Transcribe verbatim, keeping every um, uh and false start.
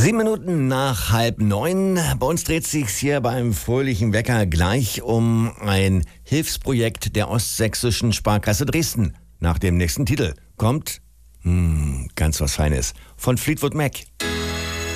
Sieben Minuten nach halb neun. Bei uns dreht sich's hier beim fröhlichen Wecker gleich um ein Hilfsprojekt der Ostsächsischen Sparkasse Dresden. Nach dem nächsten Titel kommt hm, ganz was Feines von Fleetwood Mac.